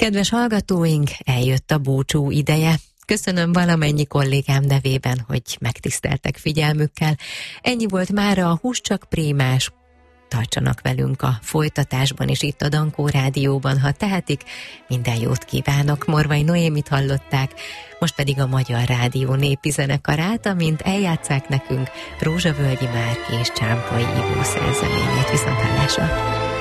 Kedves hallgatóink, eljött a búcsú ideje. Köszönöm valamennyi kollégám nevében, hogy megtiszteltek figyelmükkel. Ennyi volt mára a Hús csak Prémás. Tartsanak velünk a folytatásban is itt a Dankó Rádióban, ha tehetik. Minden jót kívánok, Morvai Noémit hallották, most pedig a Magyar Rádió népi zenekarát, amint eljátsszák nekünk Rózsavölgyi Márki és Csámpai Ivó szerzeményét. Viszonthallásra!